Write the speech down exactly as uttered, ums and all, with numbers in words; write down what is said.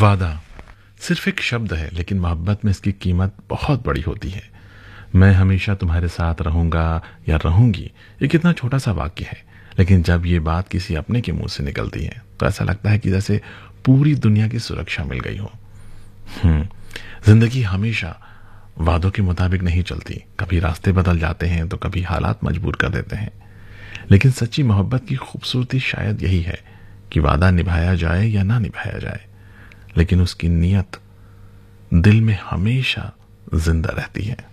वादा सिर्फ एक शब्द है, लेकिन मोहब्बत में इसकी कीमत बहुत बड़ी होती है। मैं हमेशा तुम्हारे साथ रहूंगा या रहूंगी, ये कितना छोटा सा वाक्य है, लेकिन जब ये बात किसी अपने के मुंह से निकलती है तो ऐसा लगता है कि जैसे पूरी दुनिया की सुरक्षा मिल गई हो। हम्म जिंदगी हमेशा वादों के मुताबिक नहीं चलती, कभी रास्ते बदल जाते हैं तो कभी हालात मजबूर कर देते हैं। लेकिन सच्ची मोहब्बत की खूबसूरती शायद यही है कि वादा निभाया जाए या ना निभाया जाए, लेकिन उसकी नीयत दिल में हमेशा जिंदा रहती है।